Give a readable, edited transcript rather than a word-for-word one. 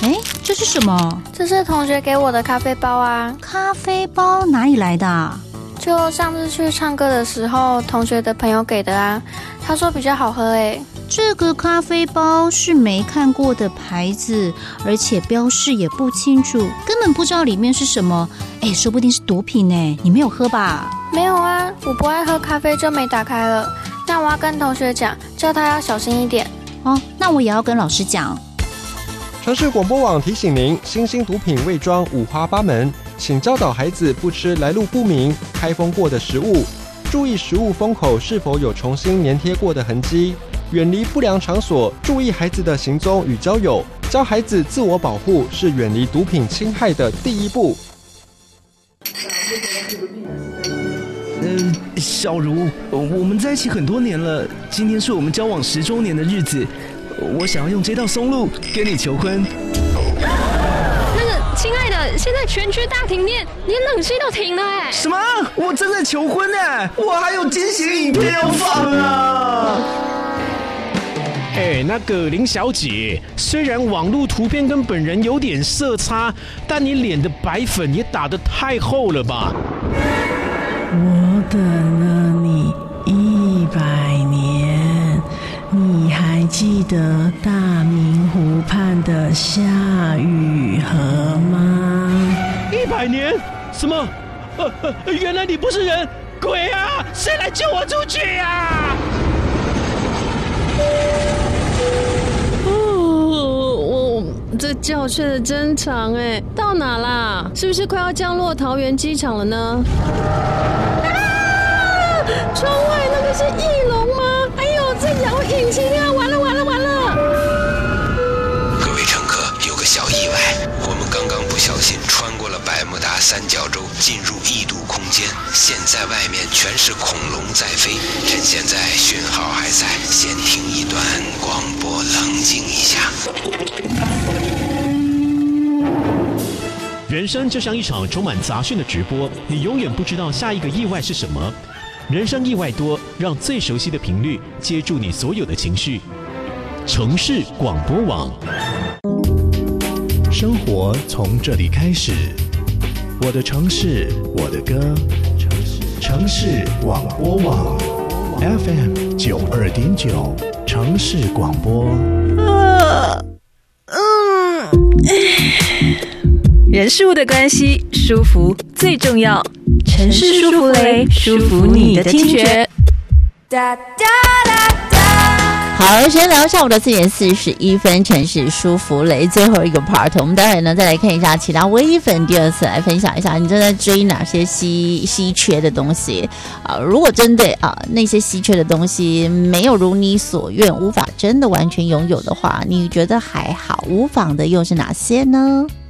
哎，这是什么？ 这是同学给我的咖啡包啊。 咖啡包哪里来的啊？ 就上次去唱歌的时候，同学的朋友给的啊。他说比较好喝诶。 这个咖啡包是没看过的牌子，而且标示也不清楚，根本不知道里面是什么。哎，说不定是毒品呢，你没有喝吧？ 没有啊，我不爱喝咖啡就没打开了。那我要跟同学讲，叫他要小心一点。 哦，那我也要跟老师讲。 城市广播网提醒您，新兴毒品伪装五花八门，请教导孩子不吃来路不明、开封过的食物，注意食物封口是否有重新粘贴过的痕迹，远离不良场所，注意孩子的行踪与交友，教孩子自我保护是远离毒品侵害的第一步。 小茹，我们在一起很多年了，今天是我们交往10周年的日子，我想要用这道松露跟你求婚。 那个，亲爱的，现在全区大停电，连冷气都停了哎！ 什么？我正在求婚哎，我还有惊喜影片要放啊！ 那个林小姐，虽然网络图片跟本人有点色差，但你脸的白粉也打得太厚了吧？ 我等了你100年，你还记得大明湖畔的夏雨荷吗 ？100年？什么？原来你不是人，鬼啊！谁来救我出去啊？ 这觉睡得真长哎，到哪啦？是不是快要降落桃园机场了呢？窗外那个是翼龙吗？哎呦，在摇引擎啊！完了！ 各位乘客，有个小意外，我们刚刚不小心穿过了百慕达三角洲，进入异度空间，现在外面全是恐龙在飞。趁现在讯号还在，先听一段广播，冷静一下。 人生就像一场充满杂讯的直播，你永远不知道下一个意外是什么。人生意外多，让最熟悉的频率接住你所有的情绪。城市广播网， 生活从这里开始。我的城市，我的歌。城市广播网 FM 92.9，城市广播。 人事物的关系，舒服最重要。城市舒芙蕾，舒服你的听觉。 好，先聊下午的4点41分，城市舒芙蕾最后一个 part， 我们待会呢再来看一下其他微衣粉第二次来分享一下你正在追哪些稀缺的东西如果真的那些稀缺的东西没有如你所愿，无法真的完全拥有的话，你觉得还好，无妨的又是哪些呢？